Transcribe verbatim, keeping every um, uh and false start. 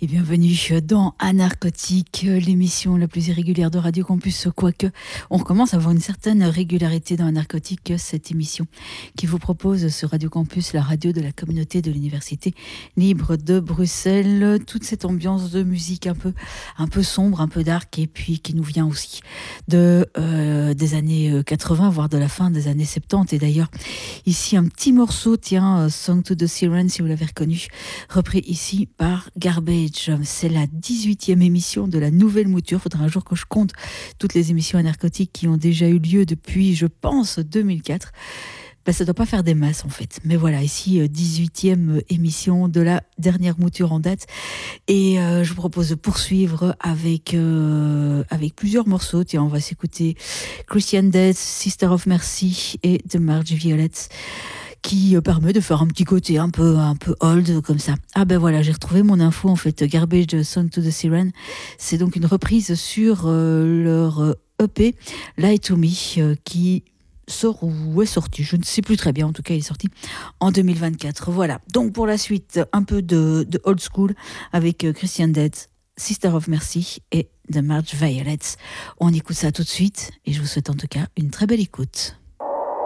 Et bienvenue dans Anarcotique, l'émission la plus irrégulière de Radio Campus, quoique on commence à avoir une certaine régularité dans Anarcotique, cette émission qui vous propose sur Radio Campus, la radio de la communauté de l'Université libre de Bruxelles, toute cette ambiance de musique un peu, un peu sombre, un peu dark, et puis qui nous vient aussi de, euh, des années quatre-vingts, voire de la fin des années soixante-dix. Et d'ailleurs, ici un petit morceau, tiens, Song to the Siren, si vous l'avez reconnu, repris ici par Garbage. C'est la dix-huitième émission de la nouvelle mouture. Il faudra un jour que je compte toutes les émissions anarcotiques qui ont déjà eu lieu depuis, je pense, deux mille quatre. Ben, ça ne doit pas faire des masses en fait. Mais voilà, ici, dix-huitième émission de la dernière mouture en date. Et euh, je vous propose de poursuivre avec, euh, avec plusieurs morceaux. Tiens, on va s'écouter Christian Death, Sister of Mercy et The Marge Violet, qui permet de faire un petit côté un peu, un peu old comme ça. Ah ben voilà, j'ai retrouvé mon info en fait. Garbage Song to the Siren, c'est donc une reprise sur euh, leur E P Lie to Me euh, qui sort ou est sorti, je ne sais plus très bien, en tout cas il est sorti en deux mille vingt-quatre. Voilà, donc pour la suite, un peu de, de old school avec Christian Death, Sister of Mercy et The Marge Violets. On écoute ça tout de suite et je vous souhaite en tout cas une très belle écoute.